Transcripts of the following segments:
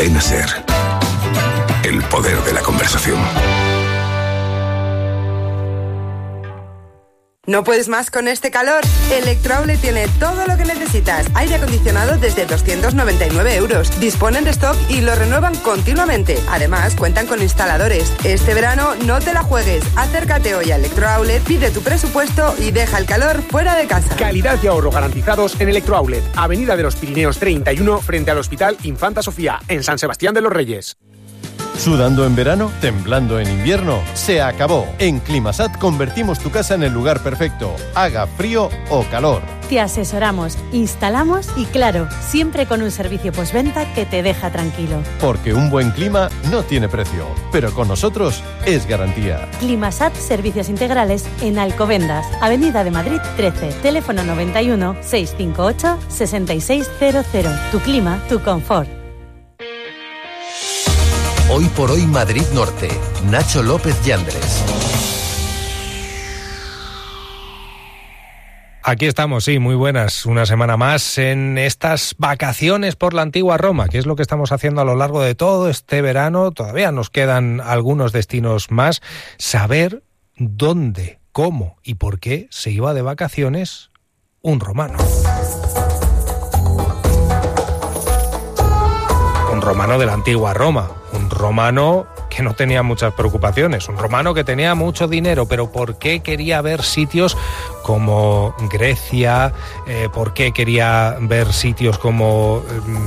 Cadena SER. El poder de la conversación. ¿No puedes más con este calor? Electroaulet tiene todo lo que necesitas. Aire acondicionado desde 299 euros. Disponen de stock y lo renuevan continuamente. Además, cuentan con instaladores. Este verano no te la juegues. Acércate hoy a Electroaulet, pide tu presupuesto y deja el calor fuera de casa. Calidad y ahorro garantizados en Electroaulet. Avenida de los Pirineos 31, frente al Hospital Infanta Sofía, en San Sebastián de los Reyes. ¿Sudando en verano? ¿Temblando en invierno? ¡Se acabó! En Climasat convertimos tu casa en el lugar perfecto, haga frío o calor. Te asesoramos, instalamos y claro, siempre con un servicio postventa que te deja tranquilo. Porque un buen clima no tiene precio, pero con nosotros es garantía. Climasat Servicios Integrales en Alcobendas, Avenida de Madrid 13, teléfono 91 658 6600. Tu clima, tu confort. Hoy por hoy Madrid Norte. Nacho López Yandres. Aquí estamos, sí, muy buenas. Una semana más en estas vacaciones por la antigua Roma, que es lo que estamos haciendo a lo largo de todo este verano. Todavía nos quedan algunos destinos más. Saber dónde, cómo y por qué se iba de vacaciones un romano. Un romano de la antigua Roma. Un romano que no tenía muchas preocupaciones, un romano que tenía mucho dinero, pero ¿por qué quería ver sitios como Grecia? ¿Por qué quería ver sitios como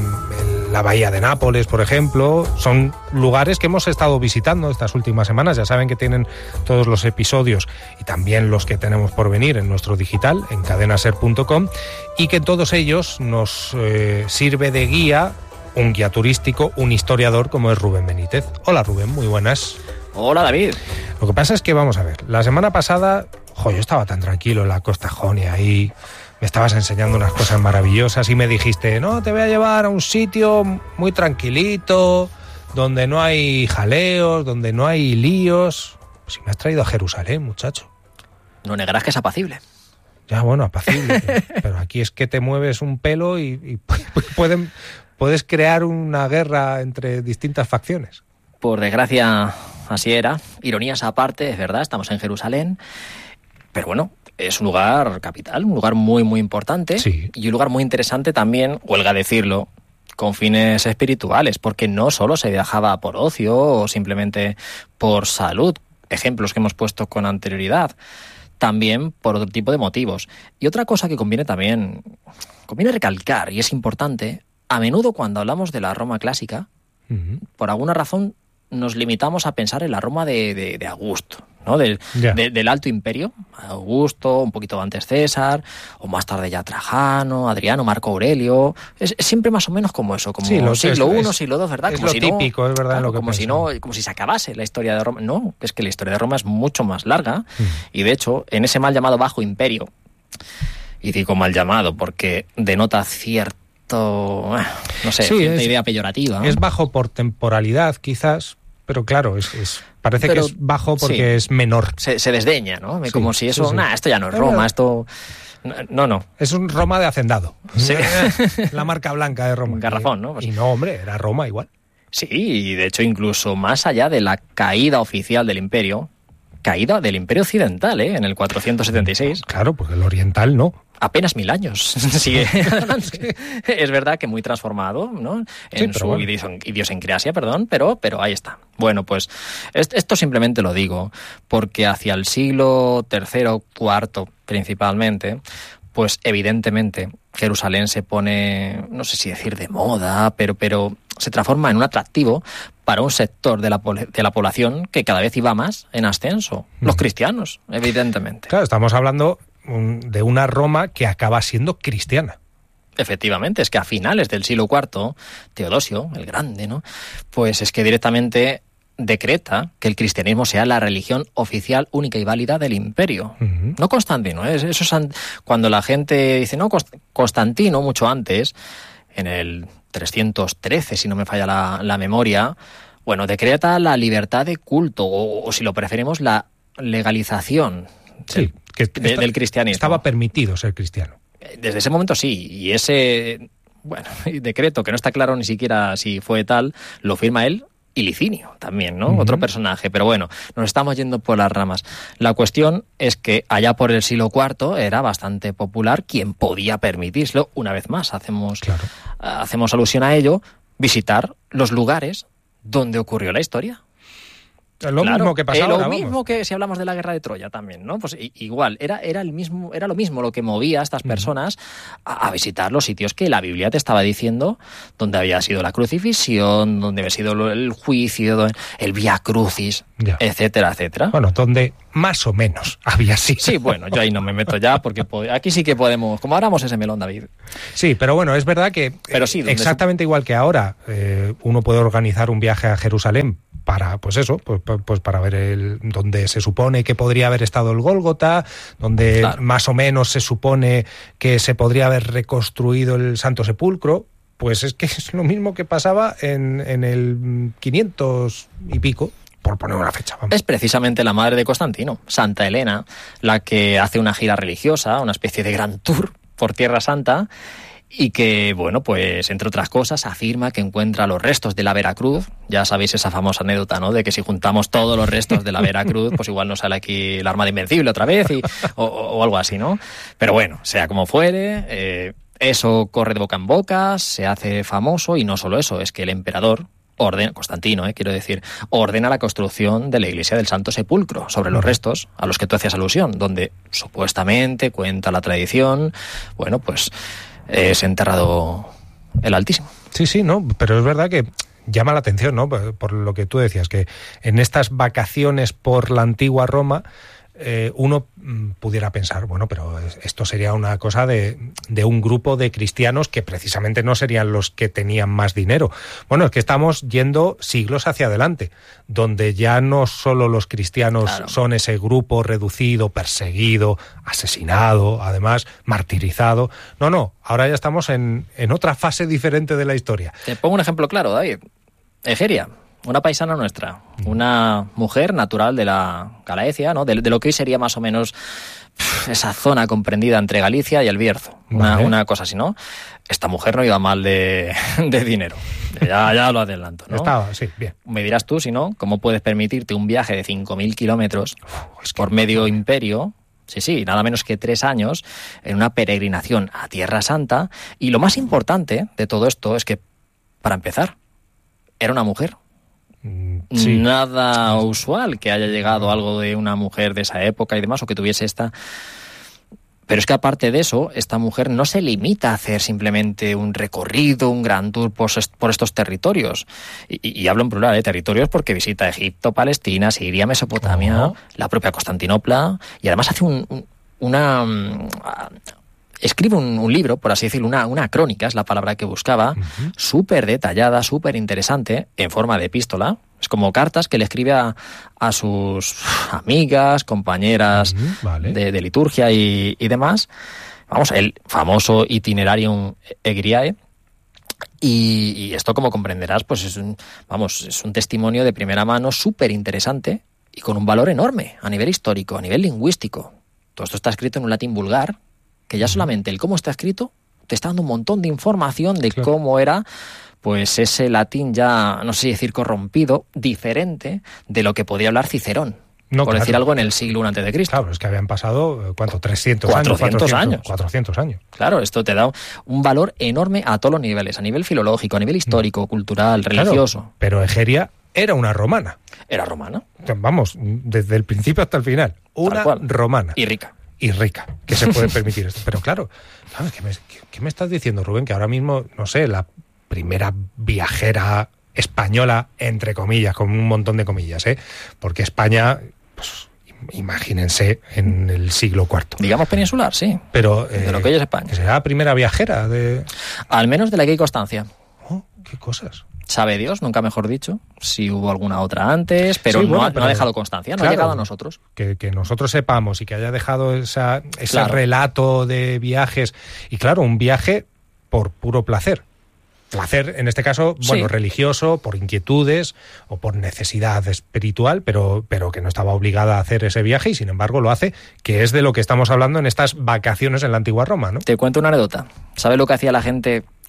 la bahía de Nápoles, por ejemplo? Son lugares que hemos estado visitando estas últimas semanas, ya saben que tienen todos los episodios y también los que tenemos por venir en nuestro digital, en cadenaser.com, y que en todos ellos nos sirve de guía un guía turístico, un historiador como es Rubén Benítez. Hola Rubén, muy buenas. Hola David. Lo que pasa es que, vamos a ver, la semana pasada, yo estaba tan tranquilo en la Costa Jonia y me estabas enseñando unas cosas maravillosas y me dijiste, no, te voy a llevar a un sitio muy tranquilito, donde no hay jaleos, donde no hay líos. Pues si me has traído a Jerusalén, muchacho. No negarás que es apacible. Ya, bueno, apacible, pero aquí es que te mueves un pelo y puedes crear una guerra entre distintas facciones. Por desgracia, así era. Ironías aparte, es verdad, estamos en Jerusalén. Pero bueno, es un lugar capital, un lugar muy, muy importante. Sí. Y un lugar muy interesante también, huelga decirlo, con fines espirituales, porque no solo se viajaba por ocio o simplemente por salud, ejemplos que hemos puesto con anterioridad, también por otro tipo de motivos. Y otra cosa que conviene recalcar, y es importante, a menudo cuando hablamos de la Roma clásica, por alguna razón nos limitamos a pensar en la Roma de Augusto, ¿no? Del Alto Imperio, Augusto, un poquito antes César, o más tarde ya Trajano, Adriano, Marco Aurelio. Es siempre más o menos como eso, como siglo I, siglo II, ¿verdad? Es como lo si típico, no, es verdad. claro, Lo que como si se acabase la historia de Roma. No, es que la historia de Roma es mucho más larga, y de hecho, en ese mal llamado Bajo Imperio, y digo mal llamado porque denota cierta idea peyorativa, ¿no? Es bajo por temporalidad, quizás, pero claro, parece que es bajo porque es menor. Se desdeña, ¿no? Como si eso, esto ya no es Roma, esto... No. Es un Roma de hacendado. Sí. La marca blanca de Roma. Un garrafón, ¿no? Y no, hombre, era Roma igual. Sí, y de hecho incluso más allá de la caída oficial del imperio, caída del imperio occidental, en el 476. Claro, porque el oriental no. Apenas 1000 años sigue adelante. Es verdad que muy transformado, ¿no? En su idiosincrasia, pero ahí está. Bueno, pues esto simplemente lo digo porque hacia el siglo III o IV principalmente, pues evidentemente Jerusalén se pone, no sé si decir de moda, pero se transforma en un atractivo para un sector de la población que cada vez iba más en ascenso. Los cristianos, evidentemente. Claro, estamos hablando de una Roma que acaba siendo cristiana. Efectivamente, es que a finales del siglo IV, Teodosio, el Grande, ¿no? Pues es que directamente decreta que el cristianismo sea la religión oficial, única y válida del imperio. No Constantino, eso es cuando la gente dice, no, Constantino, mucho antes, en el 313, si no me falla la memoria, bueno, decreta la libertad de culto, o si lo preferimos, la legalización del cristianismo. Estaba permitido ser cristiano. Desde ese momento sí, y ese bueno, decreto que no está claro ni siquiera si fue tal, lo firma él y Licinio también, ¿no? Otro personaje. Pero bueno, nos estamos yendo por las ramas. La cuestión es que allá por el siglo IV era bastante popular quien podía permitírselo. Una vez más, hacemos alusión a ello, visitar los lugares donde ocurrió la historia. Lo mismo que pasa ahora, lo mismo que si hablamos de la guerra de Troya también, ¿no? Pues igual, era lo mismo lo que movía a estas personas a visitar los sitios que la Biblia te estaba diciendo, donde había sido la crucifixión, donde había sido el juicio, el Vía Crucis, etcétera, etcétera. Bueno, donde más o menos había sido. Sí, bueno, yo ahí no me meto ya, porque aquí sí que podemos, como abramos ese melón, David. Sí, pero bueno, es verdad que exactamente igual que ahora, uno puede organizar un viaje a Jerusalén para, pues para ver donde se supone que podría haber estado el Gólgota, donde más o menos se supone que se podría haber reconstruido el Santo Sepulcro. Pues es que es lo mismo que pasaba en el 500 y pico, por poner una fecha. Vamos. Es precisamente la madre de Constantino, Santa Elena, la que hace una gira religiosa, una especie de gran tour por Tierra Santa, y que, bueno, pues entre otras cosas afirma que encuentra los restos de la Veracruz. Ya sabéis esa famosa anécdota, ¿no? De que si juntamos todos los restos de la Veracruz, pues igual nos sale aquí la Armada Invencible otra vez o algo así, ¿no? Pero bueno, sea como fuere, eso corre de boca en boca, se hace famoso, y no solo eso, es que el emperador Constantino, ordena la construcción de la iglesia del Santo Sepulcro sobre los restos a los que tú hacías alusión, donde supuestamente, cuenta la tradición, bueno, pues es enterrado el Altísimo. Sí, no, pero es verdad que llama la atención, ¿no? Por lo que tú decías, que en estas vacaciones por la antigua Roma, uno pudiera pensar, bueno, pero esto sería una cosa de un grupo de cristianos que precisamente no serían los que tenían más dinero. Bueno, es que estamos yendo siglos hacia adelante, donde ya no solo los cristianos son ese grupo reducido, perseguido, asesinado, además martirizado. No, ahora ya estamos en otra fase diferente de la historia. Te pongo un ejemplo claro, David. Egeria, una paisana nuestra, una mujer natural de la Galaecia, ¿no? De lo que hoy sería más o menos esa zona comprendida entre Galicia y el Bierzo, una cosa así, ¿no? Esta mujer no iba mal de dinero, ya lo adelanto, ¿no? Estaba, sí, bien. Me dirás tú, si no, ¿cómo puedes permitirte un viaje de 5.000 kilómetros por medio imperio? Sí, nada menos que 3 años en una peregrinación a Tierra Santa. Y lo más importante de todo esto es que, para empezar, era una mujer. Sí. Nada usual que haya llegado algo de una mujer de esa época y demás, o que tuviese esta... Pero es que aparte de eso, esta mujer no se limita a hacer simplemente un recorrido, un gran tour por estos territorios. Y hablo en plural, territorios, porque visita Egipto, Palestina, Siria, Mesopotamia, la propia Constantinopla, y además hace escribe un libro, por así decirlo, una crónica, es la palabra que buscaba, súper detallada, súper interesante, en forma de epístola. Es como cartas que le escribe a sus amigas, compañeras de liturgia y demás. Vamos, el famoso Itinerarium Egriae. Y esto, como comprenderás, pues es un testimonio de primera mano súper interesante y con un valor enorme a nivel histórico, a nivel lingüístico. Todo esto está escrito en un latín vulgar, que ya solamente el cómo está escrito te está dando un montón de información de cómo era, pues ese latín ya, no sé si decir corrompido, diferente de lo que podía hablar Cicerón, por decir algo en el siglo I a.C. Claro, es que habían pasado, ¿cuánto? 300 años. 400 años. Claro, esto te da un valor enorme a todos los niveles, a nivel filológico, a nivel histórico, cultural, religioso. Claro, pero Egeria era una romana. Era romana. Vamos, desde el principio hasta el final. Una romana. Y rica, que se puede permitir esto. Pero claro, ¿qué me estás diciendo, Rubén? Que ahora mismo, no sé, la primera viajera española, entre comillas, con un montón de comillas, porque España, pues imagínense, en el siglo IV. Digamos peninsular, sí. Pero de lo que hoy es España. Que será la primera viajera de... Al menos de la que hay constancia. Oh, qué cosas. Sabe Dios, nunca mejor dicho, si hubo alguna otra antes, pero, sí, no ha dejado constancia, no ha llegado a nosotros. Que nosotros sepamos y que haya dejado ese relato de viajes. Y claro, un viaje por puro placer. Placer, en este caso, religioso, por inquietudes o por necesidad espiritual, pero que no estaba obligada a hacer ese viaje y sin embargo lo hace, que es de lo que estamos hablando en estas vacaciones en la antigua Roma, ¿no? Te cuento una anécdota. ¿Sabes lo que hacía la gente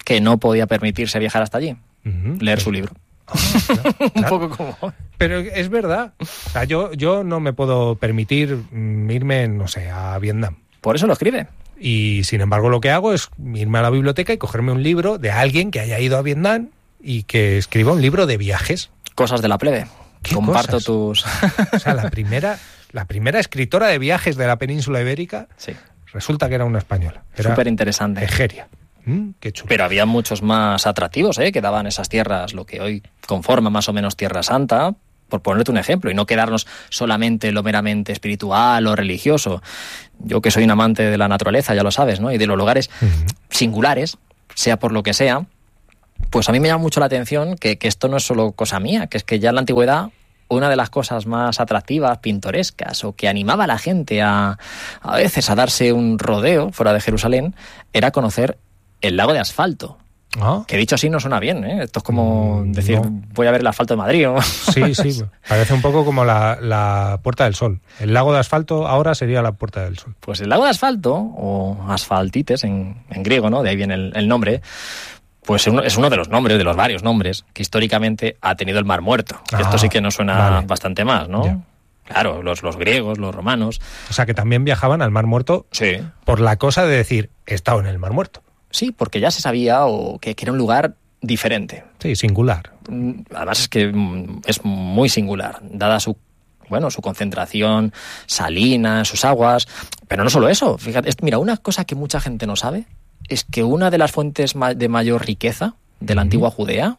que no podía permitirse viajar hasta allí, leer su libro. Claro. Un poco como... Pero es verdad. O sea, yo no me puedo permitir irme, no sé, a Vietnam. Por eso lo escribe. Y sin embargo lo que hago es irme a la biblioteca y cogerme un libro de alguien que haya ido a Vietnam y que escriba un libro de viajes. Cosas de la plebe. Comparto cosas? tus... O sea, la primera escritora de viajes de la península ibérica, sí. Resulta que era una española. Súper interesante. Egeria. Qué chulo. Pero había muchos más atractivos, que daban esas tierras, lo que hoy conforma más o menos Tierra Santa, por ponerte un ejemplo, y no quedarnos solamente en lo meramente espiritual o religioso. Yo que soy un amante de la naturaleza, ya lo sabes, ¿no? Y de los lugares singulares, sea por lo que sea, pues a mí me llama mucho la atención que esto no es solo cosa mía, que es que ya en la antigüedad una de las cosas más atractivas, pintorescas, o que animaba a la gente a veces a darse un rodeo fuera de Jerusalén, era conocer el lago de asfalto. Que dicho así no suena bien, ¿eh? Esto es como decir, no. Voy a ver el asfalto de Madrid, ¿no? Sí, parece un poco como la Puerta del Sol. El lago de asfalto ahora sería la Puerta del Sol. Pues el lago de asfalto, o asfaltites en griego, ¿no? De ahí viene el nombre. Pues es uno de los nombres, de los varios nombres, que históricamente ha tenido el Mar Muerto. Esto sí que nos suena bastante más, ¿no? Ya. Claro, los griegos, los romanos. O sea, que también viajaban al Mar Muerto por la cosa de decir, he estado en el Mar Muerto. Sí, porque ya se sabía que era un lugar diferente. Sí, singular. Además es que es muy singular, dada su concentración salina, sus aguas. Pero no solo eso, fíjate, mira, una cosa que mucha gente no sabe es que una de las fuentes de mayor riqueza de la antigua Judea,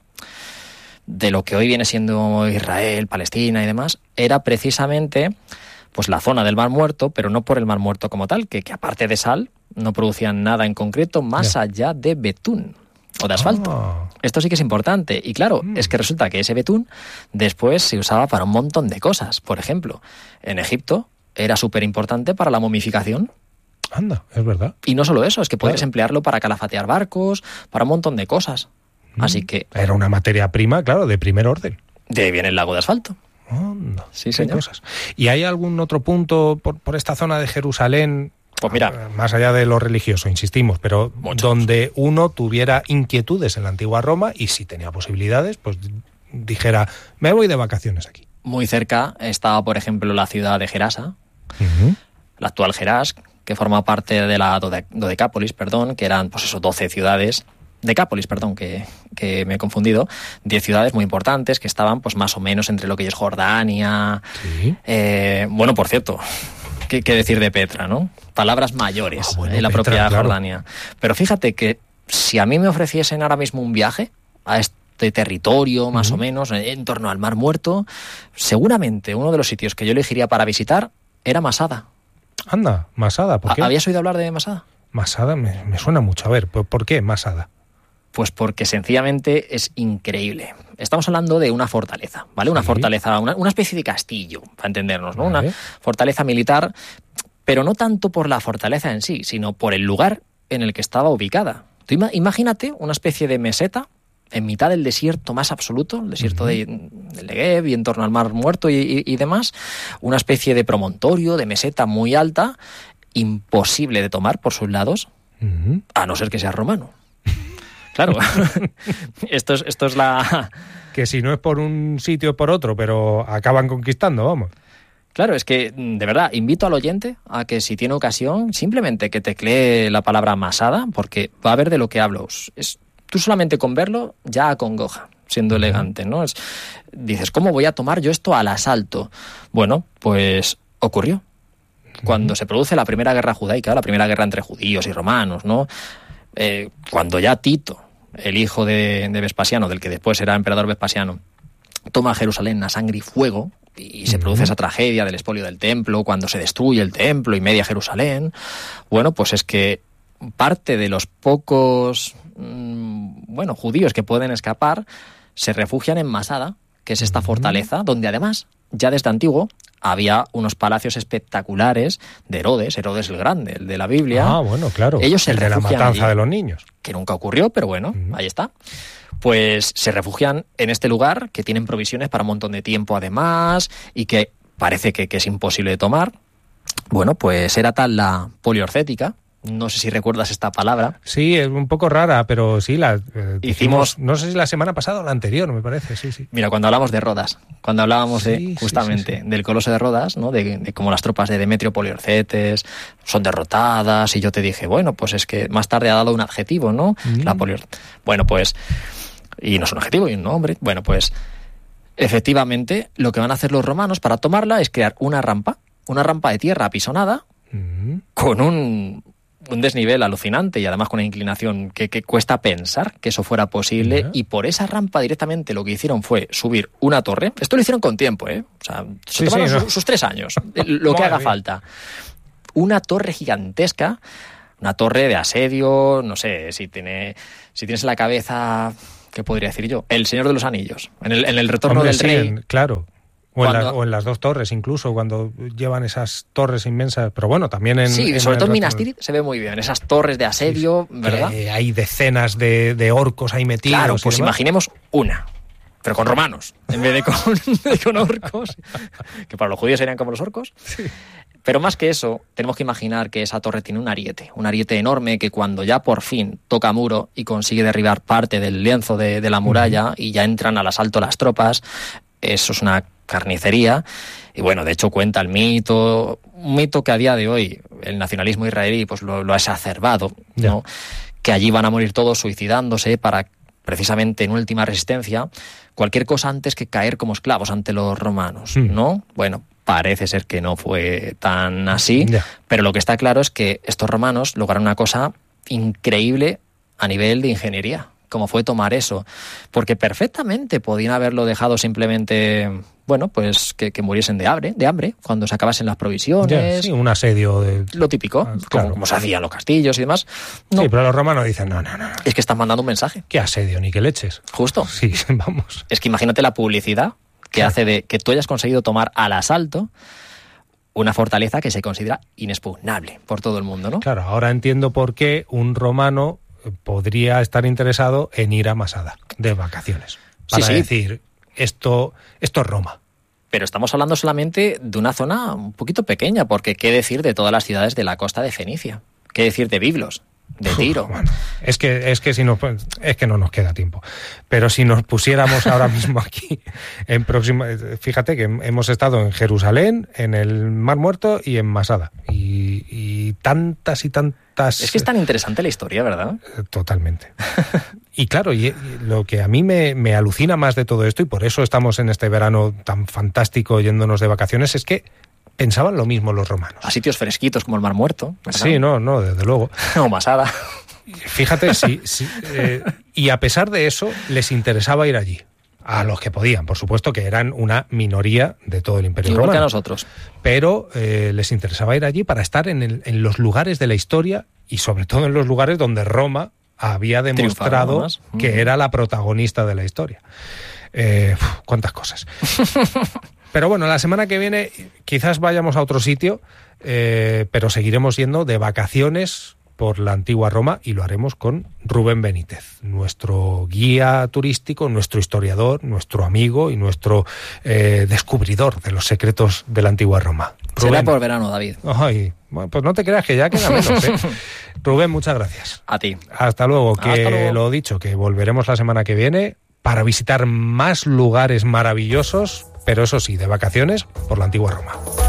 de lo que hoy viene siendo Israel, Palestina y demás, era precisamente pues la zona del Mar Muerto, pero no por el Mar Muerto como tal, que aparte de sal no producían nada en concreto más allá de betún o de asfalto. Esto sí que es importante. Y claro, es que resulta que ese betún después se usaba para un montón de cosas. Por ejemplo, en Egipto era súper importante para la momificación. Anda, es verdad. Y no solo eso, es que puedes emplearlo para calafatear barcos, para un montón de cosas. Así que... Era una materia prima, claro, de primer orden. De ahí viene el lago de asfalto. Anda, sí, señor. Cosas. ¿Y hay algún otro punto por esta zona de Jerusalén, pues mira, más allá de lo religioso, insistimos, pero donde uno tuviera inquietudes en la antigua Roma y si tenía posibilidades, pues dijera, me voy de vacaciones aquí? Muy cerca estaba, por ejemplo, la ciudad de Gerasa, la actual Gerás, que forma parte de la Dodecápolis, que eran, pues eso, 12 ciudades. Decápolis, que me he confundido, 10 ciudades muy importantes que estaban pues más o menos entre lo que es Jordania. Sí. Bueno, por cierto, ¿qué decir de Petra, no? Palabras mayores en la propia Jordania. Pero fíjate que si a mí me ofreciesen ahora mismo un viaje a este territorio, más o menos, en torno al Mar Muerto, seguramente uno de los sitios que yo elegiría para visitar era Masada. Anda, Masada, ¿por qué? ¿Habías oído hablar de Masada? Masada me suena mucho. A ver, ¿por qué Masada? Pues porque sencillamente es increíble. Estamos hablando de una fortaleza, ¿vale? Una fortaleza, una especie de castillo, para entendernos, ¿no? Una fortaleza militar, pero no tanto por la fortaleza en sí, sino por el lugar en el que estaba ubicada. Tú imagínate una especie de meseta en mitad del desierto más absoluto, el desierto del Negev y en torno al Mar Muerto y demás, una especie de promontorio, de meseta muy alta, imposible de tomar por sus lados, a no ser que sea romano. Claro, esto es la... Que si no es por un sitio es por otro, pero acaban conquistando, vamos. Claro, es que, de verdad, invito al oyente a que si tiene ocasión, simplemente que teclee la palabra Masada, porque va a ver de lo que hablo. Tú solamente con verlo ya acongoja, siendo elegante, ¿no? Dices, ¿cómo voy a tomar yo esto al asalto? Bueno, pues ocurrió. Cuando se produce la primera guerra judaica, la primera guerra entre judíos y romanos, ¿no? Cuando ya Tito, el hijo de Vespasiano, del que después era emperador Vespasiano, toma Jerusalén a sangre y fuego, y se produce esa tragedia del expolio del templo, cuando se destruye el templo y media Jerusalén. Bueno, pues es que parte de los pocos judíos que pueden escapar se refugian en Masada, que es esta fortaleza, donde además, ya desde antiguo, había unos palacios espectaculares de Herodes el Grande, el de la Biblia. Ah, bueno, claro. Ellos se refugian de la matanza allí, de los niños. Que nunca ocurrió, pero bueno, ahí está. Pues se refugian en este lugar, que tienen provisiones para un montón de tiempo además, y que parece que es imposible de tomar. Bueno, pues era tal la poliorcética No sé si recuerdas esta palabra. Sí, es un poco rara, pero sí, la hicimos... No sé si la semana pasada o la anterior, me parece, sí. Mira, cuando hablamos de Rodas, cuando hablábamos justamente del Coloso de Rodas, ¿no? De cómo las tropas de Demetrio Poliorcetes son derrotadas, y yo te dije, bueno, pues es que más tarde ha dado un adjetivo, ¿no? Bueno, pues... Y no es un adjetivo y un nombre. Bueno, pues... Efectivamente, lo que van a hacer los romanos para tomarla es crear una rampa de tierra apisonada, con un desnivel alucinante y además con una inclinación que cuesta pensar que eso fuera posible, y por esa rampa directamente lo que hicieron fue subir una torre. Esto lo hicieron con tiempo, ¿eh? O sea, se tomaron sus 3 años, lo que haga falta. Una torre gigantesca, una torre de asedio, no sé, si tienes en la cabeza, ¿qué podría decir yo? El Señor de los Anillos, en el retorno del rey. Claro. O en las 2 torres, incluso, cuando llevan esas torres inmensas. Pero bueno, también en... Sí, sobre todo en Minas Tirith se ve muy bien. Esas torres de asedio, ¿verdad? Hay decenas de orcos ahí metidos. Claro, pues imaginemos una, pero con romanos, en vez de con orcos. Que para los judíos serían como los orcos. Sí. Pero más que eso, tenemos que imaginar que esa torre tiene un ariete enorme que cuando ya por fin toca muro y consigue derribar parte del lienzo de la muralla y ya entran al asalto las tropas, eso es una carnicería. Y bueno, de hecho cuenta un mito que a día de hoy el nacionalismo israelí pues lo ha exacerbado, ¿no? Que allí van a morir todos suicidándose para, precisamente en última resistencia, cualquier cosa antes que caer como esclavos ante los romanos, ¿no? Bueno, parece ser que no fue tan así, pero lo que está claro es que estos romanos lograron una cosa increíble a nivel de ingeniería, como fue tomar eso, porque perfectamente podían haberlo dejado simplemente, bueno, pues que muriesen de hambre, cuando se acabasen las provisiones. Sí, un asedio. Lo típico, claro. como se hacía en los castillos y demás. No. Sí, pero los romanos dicen, no. Es que están mandando un mensaje. ¿Qué asedio? Ni que leches. Justo. Sí, vamos. Es que imagínate la publicidad que hace de que tú hayas conseguido tomar al asalto una fortaleza que se considera inexpugnable por todo el mundo, ¿no? Claro, ahora entiendo por qué un romano podría estar interesado en ir a Masada de vacaciones. Para decir, esto es Roma. Pero estamos hablando solamente de una zona un poquito pequeña, porque qué decir de todas las ciudades de la costa de Fenicia, qué decir de Biblos, de Tiro. Bueno, es que no nos queda tiempo. Pero si nos pusiéramos ahora mismo aquí, fíjate que hemos estado en Jerusalén, en el Mar Muerto y en Masada. Y tantas y tantas... Es que es tan interesante la historia, ¿verdad? Totalmente. Y claro, y lo que a mí me alucina más de todo esto, y por eso estamos en este verano tan fantástico yéndonos de vacaciones, es que pensaban lo mismo los romanos. A sitios fresquitos como el Mar Muerto, ¿verdad? Sí, no, desde luego. O Masada. Fíjate, y a pesar de eso, les interesaba ir allí. A los que podían, por supuesto, que eran una minoría de todo el Imperio Romano. Igual que a nosotros. Pero les interesaba ir allí para estar en los lugares de la historia y sobre todo en los lugares donde Roma había demostrado que era la protagonista de la historia. Cuántas cosas. Pero bueno, la semana que viene quizás vayamos a otro sitio, pero seguiremos yendo de vacaciones por la antigua Roma y lo haremos con Rubén Benítez, nuestro guía turístico, nuestro historiador, nuestro amigo y nuestro descubridor de los secretos de la antigua Roma. Será por verano, David. Ay, bueno, pues no te creas que ya queda menos, ¿eh? Rubén, muchas gracias. A ti. Hasta luego. Lo dicho, que volveremos la semana que viene para visitar más lugares maravillosos, pero eso sí, de vacaciones por la antigua Roma.